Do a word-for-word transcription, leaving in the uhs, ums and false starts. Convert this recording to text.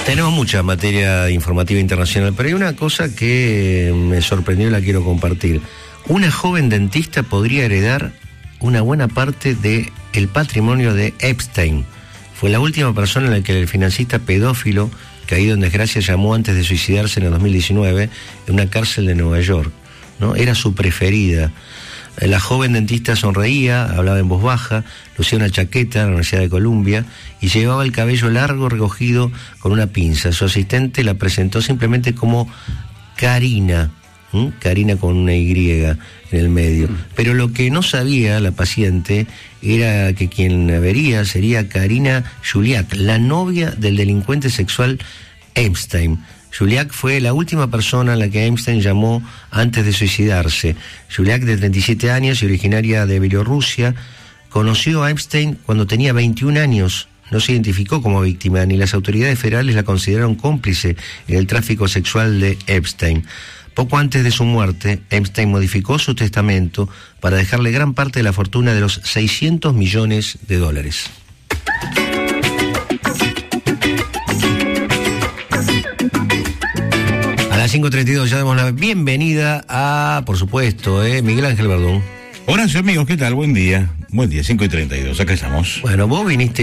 Tenemos mucha materia informativa internacional, pero hay una cosa que me sorprendió y la quiero compartir. Una joven dentista podría heredar una buena parte del patrimonio de Epstein. Fue la última persona en la que el financista pedófilo, caído en desgracia, llamó antes de suicidarse en el dos mil diecinueve en una cárcel de Nueva York, ¿no? Era su preferida. La joven dentista sonreía, hablaba en voz baja, lucía una chaqueta en la Universidad de Columbia y llevaba el cabello largo recogido con una pinza. Su asistente la presentó simplemente como Karina, ¿Mm? Karina con una Y en el medio. Pero lo que no sabía la paciente era que quien la vería sería Karina Juliak, la novia del delincuente sexual Epstein. Juliak fue la última persona a la que Epstein llamó antes de suicidarse. Juliak, de treinta y siete años y originaria de Bielorrusia, conoció a Epstein cuando tenía veintiún años. No se identificó como víctima, ni las autoridades federales la consideraron cómplice en el tráfico sexual de Epstein. Poco antes de su muerte, Epstein modificó su testamento para dejarle gran parte de la fortuna de los seiscientos millones de dólares. A las cinco treinta y dos ya damos la bienvenida a, por supuesto, eh, Miguel Ángel Verdún. Horacio, amigos, ¿qué tal? Buen día. Buen día, cinco y treinta y dos, acá estamos. Bueno, vos viniste